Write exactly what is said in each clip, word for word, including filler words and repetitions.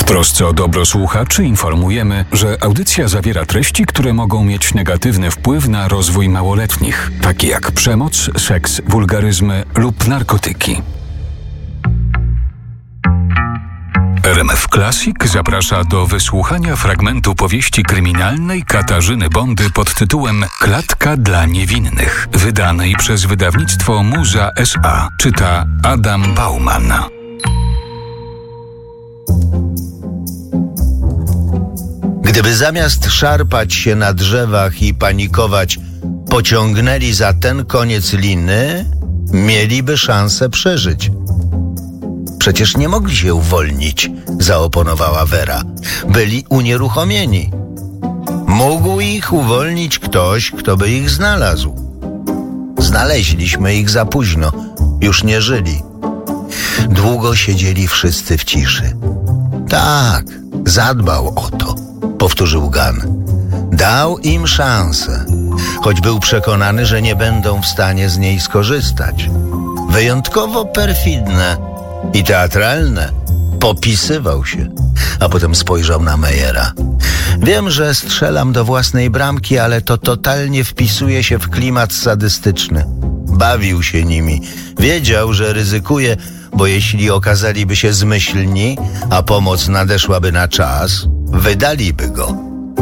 trosce o dobro słuchaczy informujemy, że audycja zawiera treści, które mogą mieć negatywny wpływ na rozwój małoletnich, takie jak przemoc, seks, wulgaryzmy lub narkotyki. R M F Classic zaprasza do wysłuchania fragmentu powieści kryminalnej Katarzyny Bondy pod tytułem Klatka dla niewinnych, wydanej przez wydawnictwo Muza S A. Czyta Adam Bauman. Gdyby zamiast szarpać się na drzewach i panikować, pociągnęli za ten koniec liny, mieliby szansę przeżyć. Przecież nie mogli się uwolnić, zaoponowała Vera. Byli unieruchomieni. Mógł ich uwolnić ktoś, kto by ich znalazł. Znaleźliśmy ich za późno, już nie żyli. Długo siedzieli wszyscy w ciszy. Tak, zadbał o to, powtórzył Gunn. Dał im szansę, choć był przekonany, że nie będą w stanie z niej skorzystać. Wyjątkowo perfidne i teatralne. Popisywał się, a potem spojrzał na Meyera. Wiem, że strzelam do własnej bramki, ale to totalnie wpisuje się w klimat sadystyczny. Bawił się nimi. Wiedział, że ryzykuje, bo jeśli okazaliby się zmyślni, a pomoc nadeszłaby na czas, wydaliby go.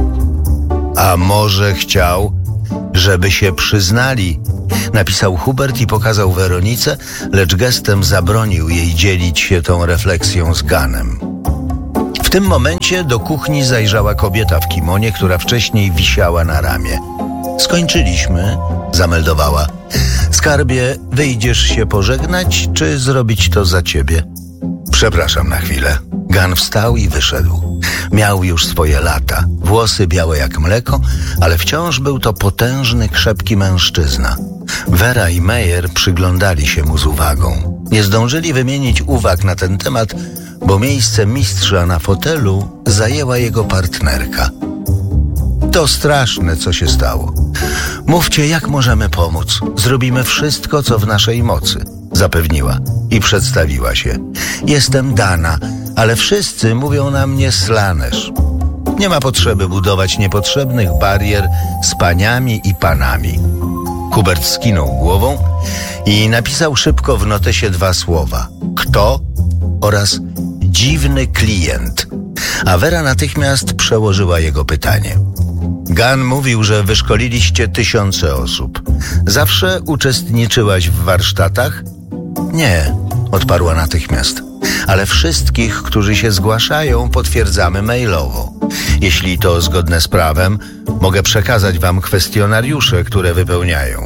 A może chciał, żeby się przyznali, napisał Hubert i pokazał Weronice, lecz gestem zabronił jej dzielić się tą refleksją z Gunnem. W tym momencie do kuchni zajrzała kobieta w kimonie, która wcześniej wisiała na ramię. Skończyliśmy, zameldowała. Skarbie, wyjdziesz się pożegnać, czy zrobić to za ciebie? Przepraszam na chwilę. Gunn wstał i wyszedł. Miał już swoje lata, włosy białe jak mleko, ale wciąż był to potężny, krzepki mężczyzna. Vera i Meyer przyglądali się mu z uwagą. Nie zdążyli wymienić uwag na ten temat, bo miejsce mistrza na fotelu zajęła jego partnerka. To straszne, co się stało. Mówcie, jak możemy pomóc. Zrobimy wszystko, co w naszej mocy, zapewniła i przedstawiła się. Jestem Dana, ale wszyscy mówią na mnie Slanesh. Nie ma potrzeby budować niepotrzebnych barier z paniami i panami. Hubert skinął głową i napisał szybko w notesie dwa słowa. Kto oraz dziwny klient. A Vera natychmiast przełożyła jego pytanie. Gunn mówił, że wyszkoliliście tysiące osób. Zawsze uczestniczyłaś w warsztatach? Nie, odparła natychmiast. Ale wszystkich, którzy się zgłaszają, potwierdzamy mailowo. Jeśli to zgodne z prawem, mogę przekazać wam kwestionariusze, które wypełniają.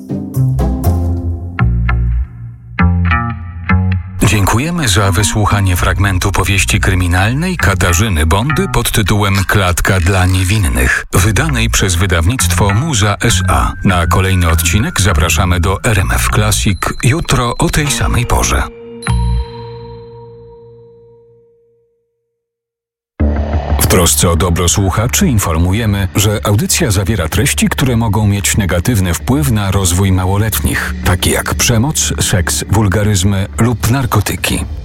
Dziękujemy za wysłuchanie fragmentu powieści kryminalnej Katarzyny Bondy pod tytułem Klatka dla niewinnych, wydanej przez wydawnictwo Muza S A. Na kolejny odcinek zapraszamy do R M F Classic jutro o tej samej porze. W trosce o dobro słuchaczy informujemy, że audycja zawiera treści, które mogą mieć negatywny wpływ na rozwój małoletnich, takie jak przemoc, seks, wulgaryzmy lub narkotyki.